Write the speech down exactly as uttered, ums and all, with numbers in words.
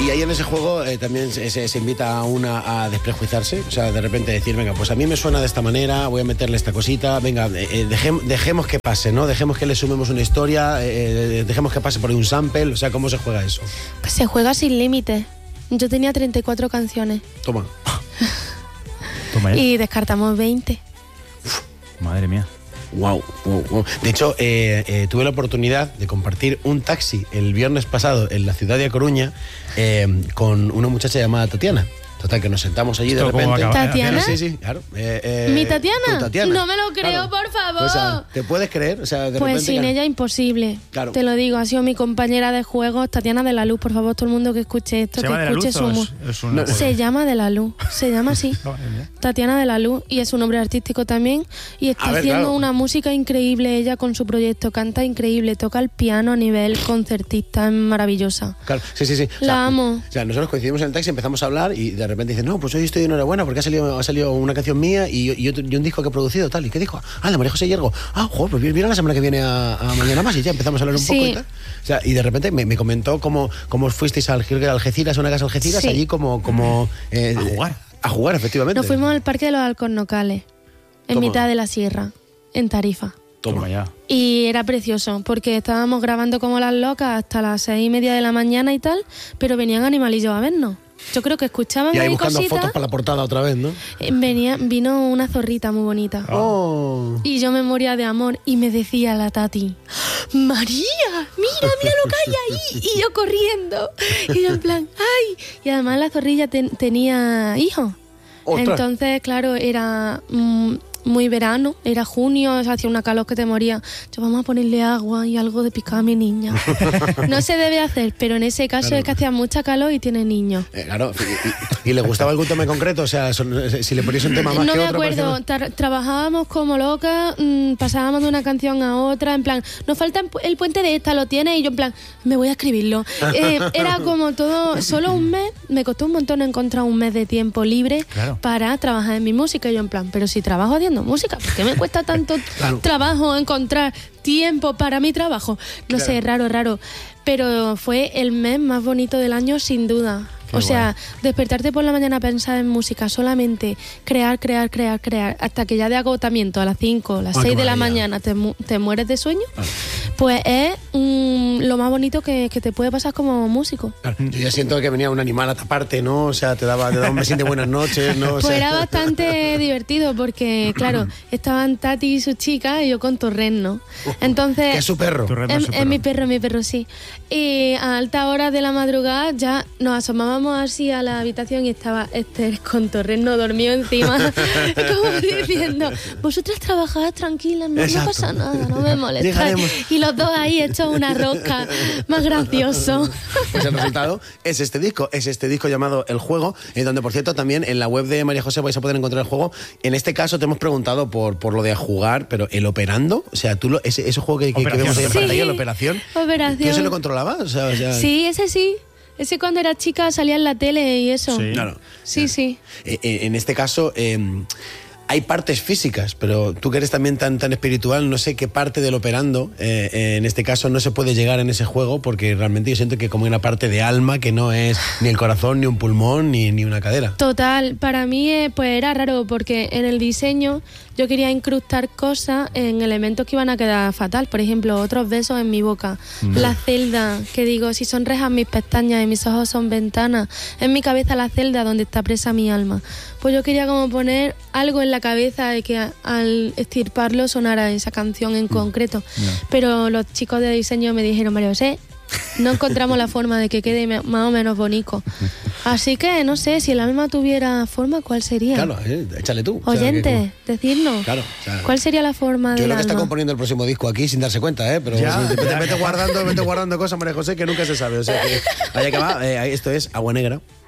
Y ahí en ese juego eh, también se, se, se invita a una a desprejuiciarse, o sea, de repente decir, venga, pues a mí me suena de esta manera, voy a meterle esta cosita, venga, eh, dejem, dejemos que pase, ¿no? Dejemos que le sumemos una historia, eh, dejemos que pase por ahí un sample, o sea, ¿cómo se juega eso? Pues se juega sin límites. Yo tenía treinta y cuatro canciones. Toma. Toma ya. Y descartamos veinte. Uf, madre mía. Wow, wow, wow. De hecho, eh, eh, tuve la oportunidad de compartir un taxi el viernes pasado en la ciudad de A Coruña eh, con una muchacha llamada Tatiana. Total, que nos sentamos allí de repente. ¿Tatiana? Sí, sí, claro. Eh, eh, ¿Mi Tatiana? Tatiana? No me lo creo, claro. Por favor. O sea, ¿te puedes creer? O sea, de pues repente, sin claro. ella imposible. Claro. Te lo digo, ha sido mi compañera de juegos, Tatiana de la Luz. Por favor, todo el mundo que escuche esto, ¿Se que llama de la escuche Luz su o es- es una- Se llama de la Luz, se llama así. No, eh, Tatiana de la Luz, y es un nombre artístico también, y está A ver, haciendo claro. una música increíble ella con su proyecto, canta increíble, toca el piano a nivel concertista, es maravillosa. Claro, sí, sí, sí. O La sea, amo. O sea, nosotros coincidimos en el taxi, empezamos a hablar y de repente dicen, no, pues hoy estoy de enhorabuena porque ha salido, ha salido una canción mía y, y, otro- y un disco que he producido, tal. ¿Y qué dijo? Ah, de María José Hiergo. Ah, joder, pues viene la semana que viene a, a Mañana Más y ya empezamos a hablar un Sí. poco y tal. O sea, y de repente me, me comentó cómo, cómo fuisteis al Gil- Algeciras, a una casa Algeciras, Sí. allí como... como eh, A jugar. A jugar, efectivamente. Nos fuimos al Parque de los Alcornocales, en Toma. mitad de la sierra, en Tarifa. Toma Toma. ya. Y era precioso, porque estábamos grabando como las locas hasta las seis y media de la mañana y tal, pero venían animalillos a vernos. Yo creo que escuchaban Y ahí ahí buscando cositas. fotos para la portada otra vez, ¿no? Eh, Venía, vino una zorrita muy bonita. Oh. Y yo me moría de amor y me decía la Tati, María, mira, mira lo que hay ahí. Y yo corriendo. Y yo en plan, ay. Y además la zorrilla ten- tenía hijos. Ostras. Entonces, claro, era mm, muy verano, era junio, o sea, hacía una calor que te moría. Yo, vamos a ponerle agua y algo de picar a mi niña. No se debe hacer, pero en ese caso Claro. es que hacía mucha calor y tiene niños. Eh, claro, y, y- y le gustaba algún tema en concreto? O sea, son- si le ponías un tema más No que me otro... acuerdo, parecía- tra- trabajábamos como locas, mmm, pasábamos de una canción a otra, en plan, nos falta el puente de esta, ¿lo tienes? Y yo en plan, me voy a escribirlo. Eh, era como todo, solo un mes, me costó un montón encontrar un mes de tiempo libre Claro. para trabajar en mi música. Y yo en plan, pero si trabajo haciendo música, ¿por qué me cuesta tanto Claro. trabajo encontrar tiempo para mi trabajo? No Claro. sé, raro, raro. Pero fue el mes más bonito del año, sin duda. Qué O sea, despertarte por la mañana a pensar en música, solamente crear, crear, crear, crear, hasta que ya de agotamiento a las cinco, las Ay, seis qué de la maravilla. mañana te, mu- te mueres de sueño, pues es mm, lo más bonito que, que te puede pasar como músico. Claro, yo ya siento que venía un animal a taparte, ¿no? O sea, te daba, te daba un besín de buenas noches, ¿no? O Pues sea, era bastante divertido porque, claro, estaban Tati y su chica y yo con Torreno. Entonces, que es su perro. Tu reino Es, es su es perro. mi perro, mi perro, sí. Y a alta hora de la madrugada ya nos asomábamos así a la habitación y estaba Esther con Torreno dormido encima, como diciendo, vosotras trabajad tranquilas, no, no Exacto. pasa nada, no me molestáis. Llegaremos. Y los dos ahí hechos una rosca, más gracioso. Pues el resultado es este disco, es este disco llamado El Juego, en donde, por cierto, también en la web de María José vais a poder encontrar el juego. En este caso te hemos preguntado por, por lo de jugar, pero el operando, o sea, tú lo, ese, ese juego que, que, que Operación. vemos ahí en Sí. pantalla, la operación, Operación. ¿tú se lo controlabas? O sea, o sea, Sí, ese sí. Ese cuando era chica salía en la tele y eso. Sí. Claro. Sí, sí. Eh, eh, en este caso eh, hay partes físicas, pero tú que eres también tan, tan espiritual, no sé qué parte del operando, eh, eh, en este caso no se puede llegar en ese juego, porque realmente yo siento que como una parte de alma que no es ni el corazón, ni un pulmón, ni, ni una cadera. Total, para mí eh, pues era raro porque en el diseño yo quería incrustar cosas en elementos que iban a quedar fatal. Por ejemplo, otros besos en mi boca, la celda, que digo, si son rejas mis pestañas y mis ojos son ventanas, en mi cabeza la celda donde está presa mi alma. Pues yo quería como poner algo en la cabeza de que a- al extirparlo sonara esa canción en concreto. Pero los chicos de diseño me dijeron, María José, no encontramos la forma de que quede me- más o menos bonito. Así que no sé, si el alma tuviera forma, ¿cuál sería? Claro, eh, échale tú. O sea, Oyente, que- decirnos. Claro, o sea, ¿Cuál sería la forma yo del creo que está alma? componiendo el próximo disco aquí sin darse cuenta, ¿eh? Pero Ya, sí, vete, ya. vete guardando, vete guardando cosas, María José, que nunca se sabe. O sea, que, allá que va, eh, esto es Agua Negra.